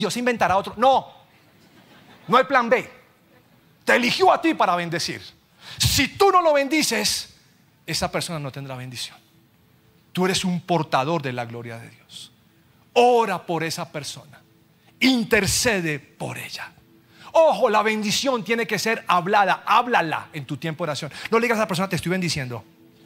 Dios inventará otro. No, no hay plan B. Te eligió a ti para bendecir. Si tú no lo bendices, esa persona no tendrá bendición. Tú eres un portador de la gloria de Dios. Ora por esa persona, intercede por ella. Ojo, la bendición tiene que ser hablada. Háblala en tu tiempo de oración. No le digas a la persona: te estoy bendiciendo.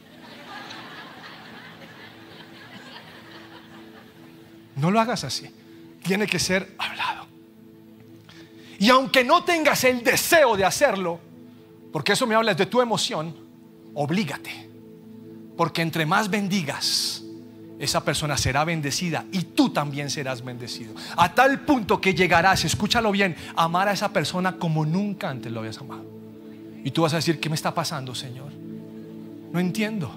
No lo hagas así. Tiene que ser hablado. Y aunque no tengas el deseo de hacerlo, porque eso me habla de tu emoción, oblígate. Porque entre más bendigas, esa persona será bendecida y tú también serás bendecido. A tal punto que llegarás, escúchalo bien, a amar a esa persona como nunca antes lo habías amado. Y tú vas a decir: ¿qué me está pasando, Señor? No entiendo.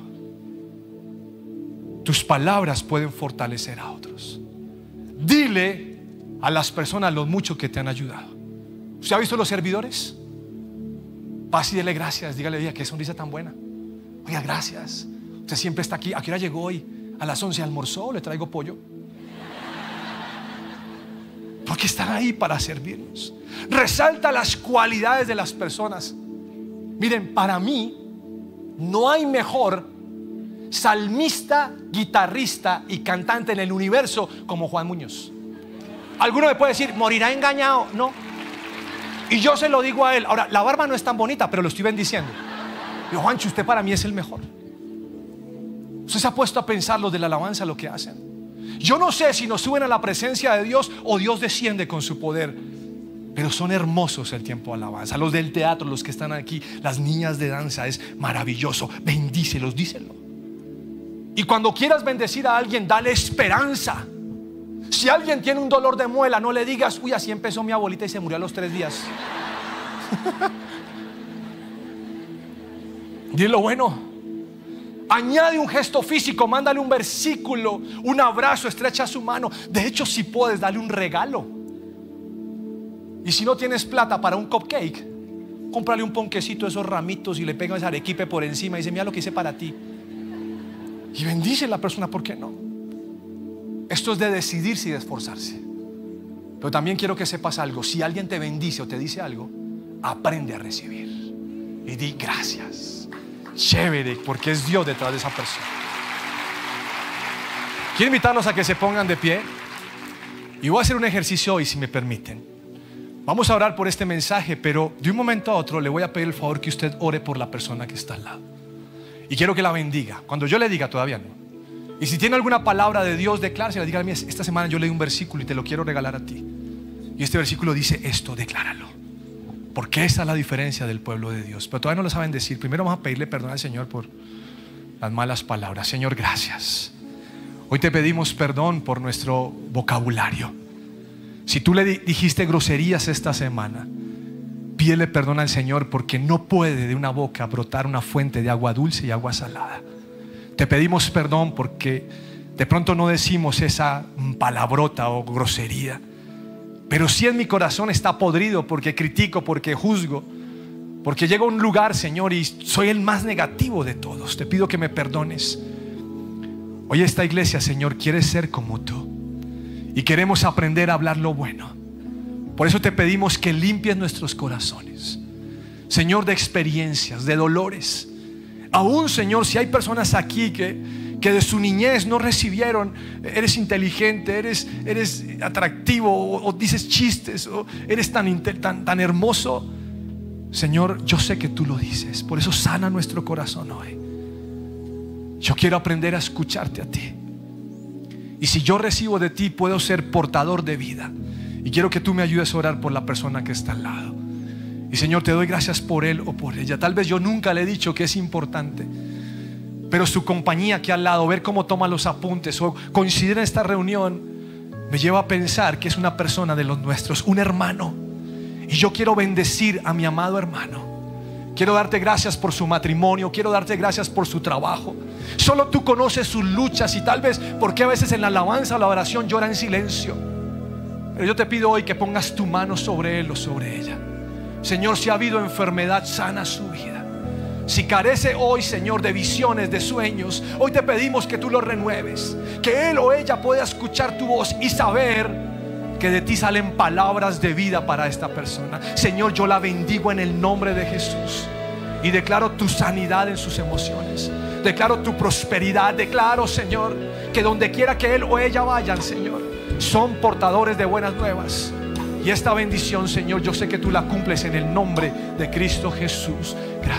Tus palabras pueden fortalecer a otros. Dile a las personas lo mucho que te han ayudado. ¿Usted ha visto los servidores? Pase y dele gracias. Dígale: oiga, qué sonrisa tan buena. Oiga, gracias. Usted siempre está aquí. ¿A qué hora llegó hoy? A las 11 almorzó. Le traigo pollo. Porque están ahí para servirnos. Resalta las cualidades de las personas. Miren, para mí no hay mejor salmista, guitarrista y cantante en el universo como Juan Muñoz. Alguno me puede decir: morirá engañado. No. Y yo se lo digo a él. Ahora, la barba no es tan bonita, pero lo estoy bendiciendo. Digo: Juancho, usted para mí es el mejor. Usted se ha puesto a pensar los de la alabanza, lo que hacen. Yo no sé si nos suben a la presencia de Dios o Dios desciende con su poder, pero son hermosos el tiempo de alabanza. Los del teatro, los que están aquí, las niñas de danza, es maravilloso. Bendícelos, díselo. Y cuando quieras bendecir a alguien, dale esperanza. Si alguien tiene un dolor de muela, no le digas: uy, así empezó mi abuelita y se murió a los 3 días. Dilo bueno. Añade un gesto físico, mándale un versículo, un abrazo, estrecha su mano. De hecho, si puedes, dale un regalo. Y si no tienes plata para un cupcake, cómprale un ponquecito de esos ramitos y le pegas arequipe por encima y dice: mira lo que hice para ti. Y bendice a la persona, ¿por qué no? Esto es de decidirse y de esforzarse. Pero también quiero que sepas algo: si alguien te bendice o te dice algo, aprende a recibir y di gracias. Chévere, porque es Dios detrás de esa persona. Quiero invitarlos a que se pongan de pie y voy a hacer un ejercicio hoy, si me permiten. Vamos a orar por este mensaje, pero de un momento a otro le voy a pedir el favor que usted ore por la persona que está al lado. Y quiero que la bendiga. Cuando yo le diga, todavía no. Y si tiene alguna palabra de Dios, declársela. Dígame: esta semana yo leí un versículo y te lo quiero regalar a ti. Y este versículo dice esto, decláralo. Porque esa es la diferencia del pueblo de Dios. Pero todavía no lo saben decir. Primero vamos a pedirle perdón al Señor por las malas palabras. Señor, gracias. Hoy te pedimos perdón por nuestro vocabulario. Si tú le dijiste groserías esta semana, pídele perdón al Señor, porque no puede de una boca brotar una fuente de agua dulce y agua salada. Te pedimos perdón porque de pronto no decimos esa palabrota o grosería, pero si en mi corazón está podrido porque critico, porque juzgo, porque llego a un lugar, Señor, y soy el más negativo de todos. Te pido que me perdones. Hoy esta iglesia, Señor, quiere ser como tú y queremos aprender a hablar lo bueno. Por eso te pedimos que limpies nuestros corazones, Señor, de experiencias, de dolores. Aún, Señor, si hay personas aquí que de su niñez no recibieron: eres inteligente, eres atractivo, o dices chistes, o eres tan hermoso. Señor, yo sé que tú lo dices. Por eso sana nuestro corazón hoy. Yo quiero aprender a escucharte a ti. Y si yo recibo de ti, puedo ser portador de vida. Y quiero que tú me ayudes a orar por la persona que está al lado. Y Señor, te doy gracias por él o por ella. Tal vez yo nunca le he dicho que es importante, pero su compañía aquí al lado, ver cómo toma los apuntes o coincidir en esta reunión, me lleva a pensar que es una persona de los nuestros, un hermano. Y yo quiero bendecir a mi amado hermano. Quiero darte gracias por su matrimonio. Quiero darte gracias por su trabajo. Solo tú conoces sus luchas y tal vez porque a veces en la alabanza o la oración llora en silencio. Pero yo te pido hoy que pongas tu mano sobre él o sobre ella. Señor, si ha habido enfermedad, sana su vida. Si carece hoy, Señor, de visiones, de sueños, hoy te pedimos que tú lo renueves. Que él o ella pueda escuchar tu voz y saber que de ti salen palabras de vida para esta persona. Señor, yo la bendigo en el nombre de Jesús y declaro tu sanidad en sus emociones. Declaro tu prosperidad. Declaro, Señor, que donde quiera que él o ella vayan, Señor, son portadores de buenas nuevas. Y esta bendición, Señor, yo sé que tú la cumples en el nombre de Cristo Jesús. Gracias.